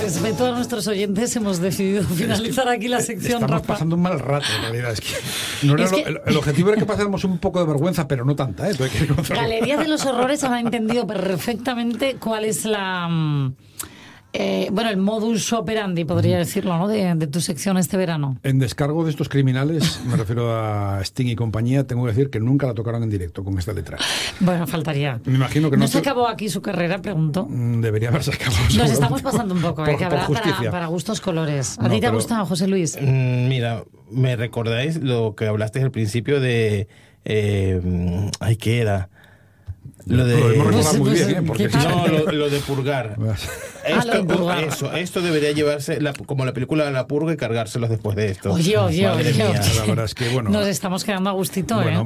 respeto a nuestros oyentes, hemos decidido finalizar aquí la sección. Estamos Rafa. pasando un mal rato, en realidad. Es que no era Es que- el objetivo era que pasáramos un poco de vergüenza, pero no tanta, ¿eh? Tú hay que reconocerlo. Galería de los Horrores ha entendido perfectamente cuál es la... el modus operandi, podría decirlo, ¿no? De tu sección este verano. En descargo de estos criminales, me refiero a Sting y compañía, tengo que decir que nunca la tocaron en directo con esta letra. Bueno, faltaría. Me imagino que ¿No no se acabó aquí su carrera, pregunto? Debería haberse acabado. Nos seguro. estamos pasando un poco, por, que por habrá justicia. para gustos colores. ¿A No, ti te ha pero- gustado, José Luis? Mira, me recordáis lo que hablaste al principio de... ¿qué era? Lo de... Lo hemos recordado Pues- muy pues, bien, ¿eh? Porque ¿qué tal? No, lo de purgar. lo de purgar. Esto debería llevarse como la película de la purga y cargárselos después de esto. Oye, Madre mía. La verdad es que, bueno... Nos estamos quedando a gustito, Bueno,